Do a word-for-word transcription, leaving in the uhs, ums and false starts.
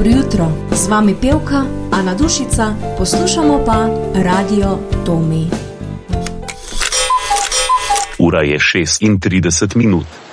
Dobro jutro, z vami pevka Ana Dušica, poslušamo pa Radio Tomi. Ura je šestintrideset minut.